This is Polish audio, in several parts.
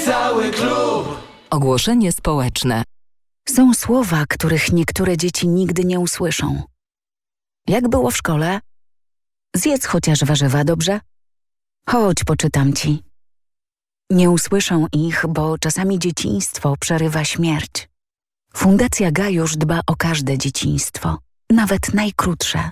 cały klub. Ogłoszenie społeczne. Są słowa, których niektóre dzieci nigdy nie usłyszą. Jak było w szkole? Zjedz chociaż warzywa, dobrze? Chodź, poczytam ci. Nie usłyszą ich, bo czasami dzieciństwo przerywa śmierć. Fundacja Gajusz dba o każde dzieciństwo, nawet najkrótsze.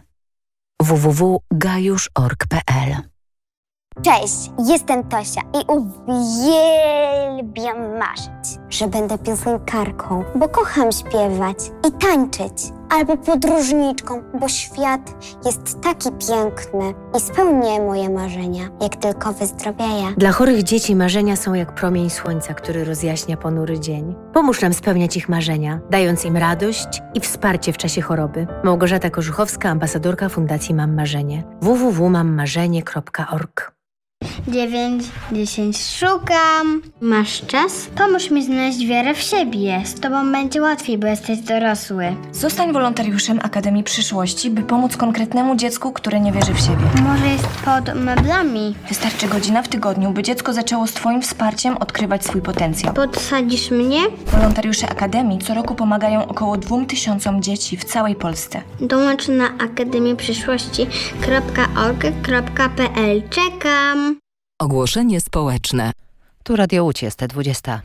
www.gajusz.org.pl. Cześć, jestem Tosia i uwielbiam marzyć, że będę piosenkarką, bo kocham śpiewać i tańczyć, albo podróżniczką, bo świat jest taki piękny i spełnię moje marzenia, jak tylko wyzdrowieję. Dla chorych dzieci marzenia są jak promień słońca, który rozjaśnia ponury dzień. Pomóż nam spełniać ich marzenia, dając im radość i wsparcie w czasie choroby. Małgorzata Korzuchowska, ambasadorka Fundacji Mam Marzenie. www.mammarzenie.org. 9, 10, szukam. Masz czas? Pomóż mi znaleźć wiarę w siebie. Z tobą będzie łatwiej, bo jesteś dorosły. Zostań wolontariuszem Akademii Przyszłości, by pomóc konkretnemu dziecku, które nie wierzy w siebie. Może jest pod meblami. Wystarczy godzina w tygodniu, by dziecko zaczęło z twoim wsparciem odkrywać swój potencjał. Podsadzisz mnie? Wolontariusze Akademii co roku pomagają około 2000 dzieci w całej Polsce. Dołącz na akademieprzyszłości.org.pl. Czekam. Ogłoszenie społeczne. Tu Radio Łódź, jest 20.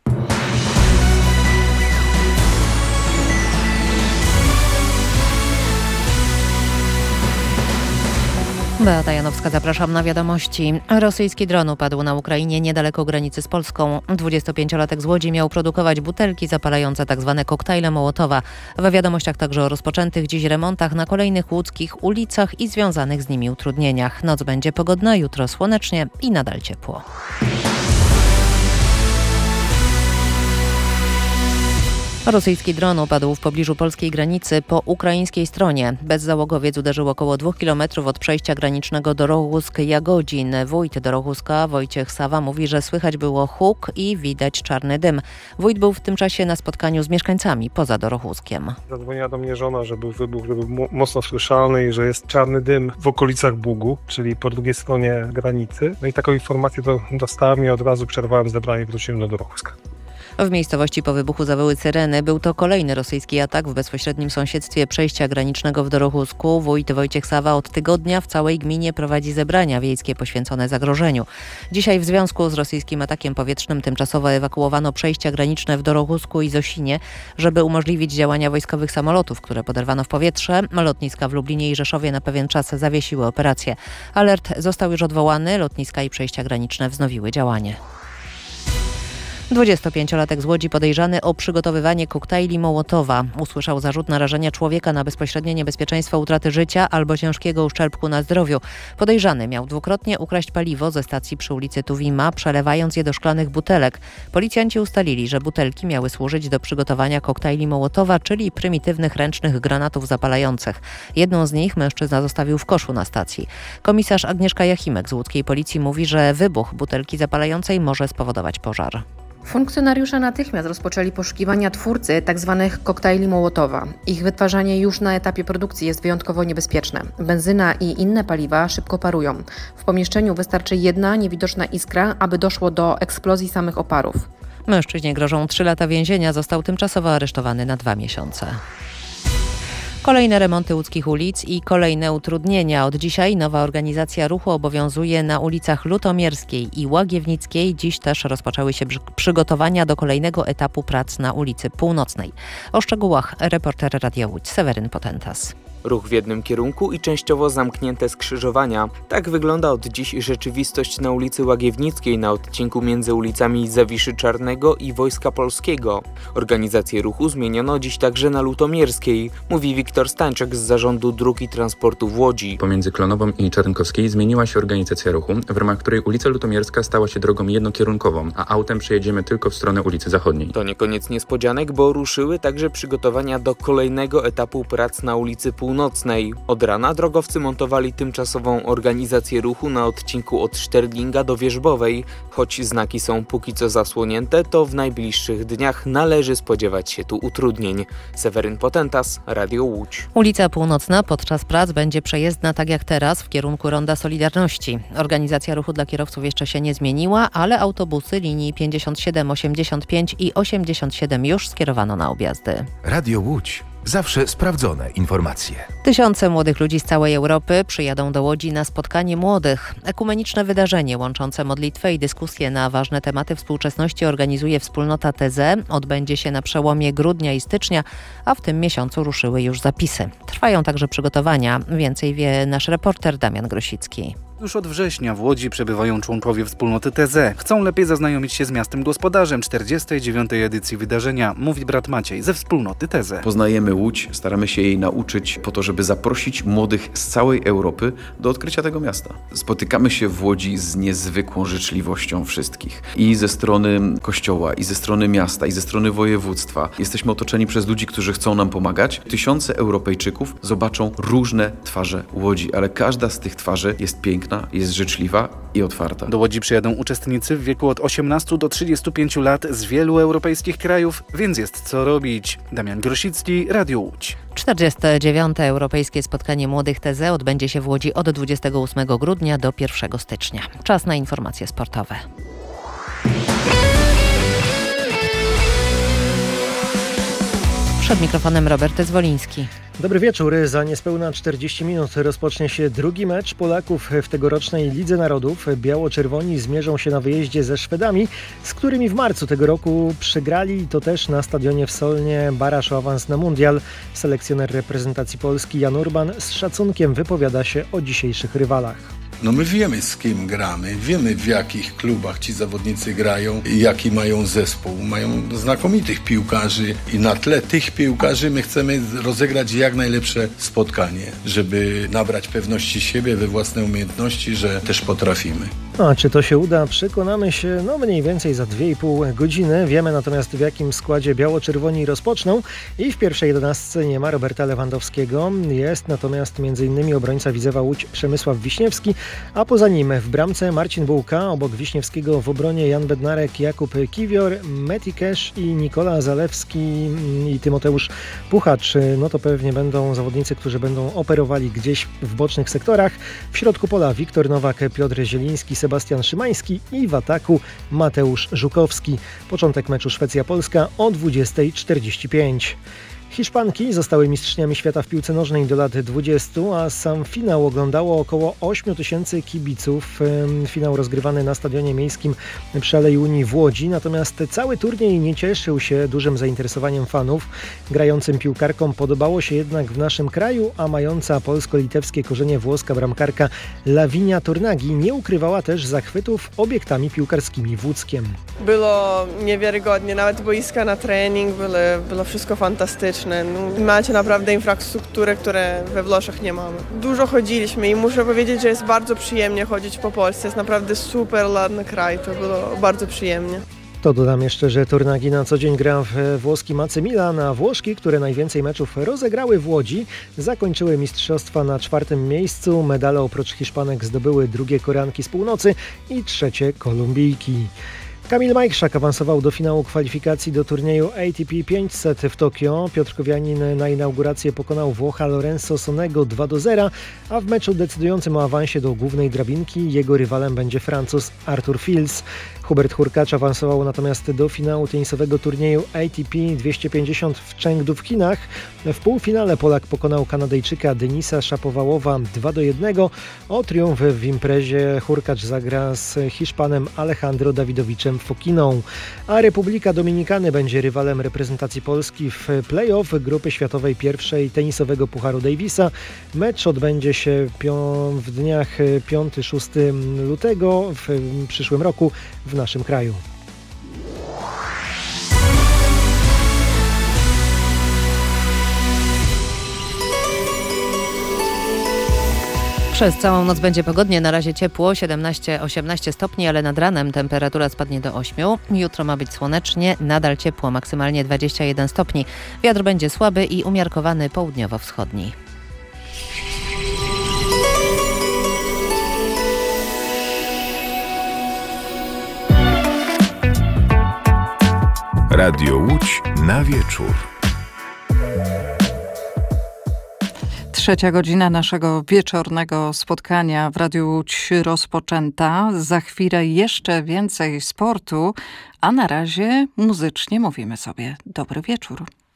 Beata Janowska, zapraszam na wiadomości. Rosyjski dron upadł na Ukrainie niedaleko granicy z Polską. 25-latek z Łodzi miał produkować butelki zapalające tzw. koktajle Mołotowa. We wiadomościach także o rozpoczętych dziś remontach na kolejnych łódzkich ulicach i związanych z nimi utrudnieniach. Noc będzie pogodna, jutro słonecznie i nadal ciepło. Rosyjski dron upadł w pobliżu polskiej granicy po ukraińskiej stronie. Bezzałogowiec uderzył około 2 km od przejścia granicznego Dorohusk-Jagodzin. Wójt Dorohuska, Wojciech Sawa, mówi, że słychać było huk i widać czarny dym. Wójt był w tym czasie na spotkaniu z mieszkańcami poza Dorohuskiem. Zadzwoniła do mnie żona, że był wybuch, że był mocno słyszalny i że jest czarny dym w okolicach Bugu, czyli po drugiej stronie granicy. No i taką informację dostałem i od razu przerwałem zebranie i wróciłem do Dorohuska. W miejscowości po wybuchu zawyły syreny. Był to kolejny rosyjski atak w bezpośrednim sąsiedztwie przejścia granicznego w Dorohusku. Wójt Wojciech Sawa od tygodnia w całej gminie prowadzi zebrania wiejskie poświęcone zagrożeniu. Dzisiaj w związku z rosyjskim atakiem powietrznym tymczasowo ewakuowano przejścia graniczne w Dorohusku i Zosinie, żeby umożliwić działania wojskowych samolotów, które poderwano w powietrze. Lotniska w Lublinie i Rzeszowie na pewien czas zawiesiły operację. Alert został już odwołany. Lotniska i przejścia graniczne wznowiły działanie. 25-latek z Łodzi podejrzany o przygotowywanie koktajli Mołotowa usłyszał zarzut narażenia człowieka na bezpośrednie niebezpieczeństwo utraty życia albo ciężkiego uszczerbku na zdrowiu. Podejrzany miał dwukrotnie ukraść paliwo ze stacji przy ulicy Tuwima, przelewając je do szklanych butelek. Policjanci ustalili, że butelki miały służyć do przygotowania koktajli Mołotowa, czyli prymitywnych ręcznych granatów zapalających. Jedną z nich mężczyzna zostawił w koszu na stacji. Komisarz Agnieszka Jachimek z łódzkiej policji mówi, że wybuch butelki zapalającej może spowodować pożar. Funkcjonariusze natychmiast rozpoczęli poszukiwania twórcy tzw. koktajli Mołotowa. Ich wytwarzanie już na etapie produkcji jest wyjątkowo niebezpieczne. Benzyna i inne paliwa szybko parują. W pomieszczeniu wystarczy jedna niewidoczna iskra, aby doszło do eksplozji samych oparów. Mężczyźnie grożą 3 lata więzienia. Został tymczasowo aresztowany na 2 miesiące. Kolejne remonty łódzkich ulic i kolejne utrudnienia. Od dzisiaj nowa organizacja ruchu obowiązuje na ulicach Lutomierskiej i Łagiewnickiej. Dziś też rozpoczęły się przygotowania do kolejnego etapu prac na ulicy Północnej. O szczegółach reporter Radia Łódź Seweryn Potentas. Ruch w jednym kierunku i częściowo zamknięte skrzyżowania. Tak wygląda od dziś rzeczywistość na ulicy Łagiewnickiej na odcinku między ulicami Zawiszy Czarnego i Wojska Polskiego. Organizację ruchu zmieniono dziś także na Lutomierskiej, mówi Wiktor Stańczek z Zarządu Dróg i Transportu w Łodzi. Pomiędzy Klonową i Czarnkowskiej zmieniła się organizacja ruchu, w ramach której ulica Lutomierska stała się drogą jednokierunkową, a autem przejedziemy tylko w stronę ulicy Zachodniej. To nie koniec niespodzianek, bo ruszyły także przygotowania do kolejnego etapu prac na ulicy Północnej. Od rana drogowcy montowali tymczasową organizację ruchu na odcinku od Szterlinga do Wierzbowej. Choć znaki są póki co zasłonięte, to w najbliższych dniach należy spodziewać się tu utrudnień. Seweryn Potentas, Radio Łódź. Łódź. Ulica Północna podczas prac będzie przejezdna tak jak teraz w kierunku Ronda Solidarności. Organizacja ruchu dla kierowców jeszcze się nie zmieniła, ale autobusy linii 57, 85 i 87 już skierowano na objazdy. Radio Łódź. Zawsze sprawdzone informacje. Tysiące młodych ludzi z całej Europy przyjadą do Łodzi na spotkanie młodych. Ekumeniczne wydarzenie łączące modlitwę i dyskusje na ważne tematy współczesności organizuje wspólnota TZ. Odbędzie się na przełomie grudnia i stycznia, a w tym miesiącu ruszyły już zapisy. Trwają także przygotowania. Więcej wie nasz reporter Damian Grosicki. Już od września w Łodzi przebywają członkowie wspólnoty TZ. Chcą lepiej zaznajomić się z miastem gospodarzem 49. edycji wydarzenia, mówi brat Maciej ze wspólnoty TZ. Poznajemy Łódź, staramy się jej nauczyć po to, żeby zaprosić młodych z całej Europy do odkrycia tego miasta. Spotykamy się w Łodzi z niezwykłą życzliwością wszystkich. I ze strony kościoła, i ze strony miasta, i ze strony województwa. Jesteśmy otoczeni przez ludzi, którzy chcą nam pomagać. Tysiące Europejczyków zobaczą różne twarze Łodzi, ale każda z tych twarzy jest piękna, jest życzliwa i otwarta. Do Łodzi przyjadą uczestnicy w wieku od 18 do 35 lat z wielu europejskich krajów, więc jest co robić. Damian Grosicki, Radio Łódź. 49. Europejskie Spotkanie Młodych TZ odbędzie się w Łodzi od 28 grudnia do 1 stycznia. Czas na informacje sportowe. Przed mikrofonem Robert Zwoliński. Dobry wieczór. Za niespełna 40 minut rozpocznie się drugi mecz Polaków w tegorocznej Lidze Narodów. Biało-czerwoni zmierzą się na wyjeździe ze Szwedami, z którymi w marcu tego roku przegrali, to też na stadionie w Solnie, baraż o awans na mundial. Selekcjoner reprezentacji Polski Jan Urban z szacunkiem wypowiada się o dzisiejszych rywalach. No my wiemy, z kim gramy, wiemy, w jakich klubach ci zawodnicy grają, jaki mają zespół. Mają znakomitych piłkarzy i na tle tych piłkarzy my chcemy rozegrać jak najlepsze spotkanie, żeby nabrać pewności siebie, we własne umiejętności, że też potrafimy. A czy to się uda? Przekonamy się mniej więcej za 2,5 godziny. Wiemy natomiast, w jakim składzie biało-czerwoni rozpoczną i w pierwszej 11 nie ma Roberta Lewandowskiego. Jest natomiast m.in. obrońca Widzewa Łódź Przemysław Wiśniewski, a poza nim w bramce Marcin Bułka, obok Wiśniewskiego w obronie Jan Bednarek, Jakub Kiwior, Meti Kesz i Nikola Zalewski i Tymoteusz Puchacz. No to pewnie będą zawodnicy, którzy będą operowali gdzieś w bocznych sektorach. W środku pola Wiktor Nowak, Piotr Zieliński, Sebastian Szymański i w ataku Mateusz Żukowski. Początek meczu Szwecja-Polska o 20:45. Hiszpanki zostały mistrzniami świata w piłce nożnej do lat 20, a sam finał oglądało około 8 000 kibiców. Finał rozgrywany na stadionie miejskim przy Alei Unii w Łodzi, natomiast cały turniej nie cieszył się dużym zainteresowaniem fanów. Grającym piłkarkom podobało się jednak w naszym kraju, a mająca polsko-litewskie korzenie włoska bramkarka Lavinia Tornagi nie ukrywała też zachwytów obiektami piłkarskimi w Łódzkiem. Było niewiarygodnie, nawet boiska na trening, było wszystko fantastyczne. Macie naprawdę infrastrukturę, które we Włoszech nie mamy. Dużo chodziliśmy i muszę powiedzieć, że jest bardzo przyjemnie chodzić po Polsce. Jest naprawdę super ładny kraj, to było bardzo przyjemnie. To dodam jeszcze, że Tornagi na co dzień gra w włoskim AC Milan, a Włoszki, które najwięcej meczów rozegrały w Łodzi, zakończyły mistrzostwa na 4. miejscu. Medale oprócz Hiszpanek zdobyły 2 Koreanki z północy i 3 Kolumbijki. Kamil Majchrzak awansował do finału kwalifikacji do turnieju ATP 500 w Tokio. Piotrkowianin na inaugurację pokonał Włocha Lorenzo Sonego 2-0, a w meczu decydującym o awansie do głównej drabinki jego rywalem będzie Francuz Arthur Fils. Hubert Hurkacz awansował natomiast do finału tenisowego turnieju ATP 250 w Chengdu w Chinach. W półfinale Polak pokonał Kanadyjczyka Denisa Shapovałowa 2-1. O triumf w imprezie Hurkacz zagra z Hiszpanem Alejandro Dawidowiczem Fokiną. A Republika Dominikany będzie rywalem reprezentacji Polski w play-off grupy światowej pierwszej tenisowego Pucharu Davisa. Mecz odbędzie się w dniach 5-6 lutego w przyszłym roku w naszym kraju. Przez całą noc będzie pogodnie, na razie ciepło, 17-18 stopni, ale nad ranem temperatura spadnie do 8. Jutro ma być słonecznie, nadal ciepło, maksymalnie 21 stopni. Wiatr będzie słaby i umiarkowany południowo-wschodni. Radio Łódź na wieczór. Trzecia godzina naszego wieczornego spotkania w Radiu Łódź rozpoczęta. Za chwilę jeszcze więcej sportu, a na razie muzycznie mówimy sobie dobry wieczór.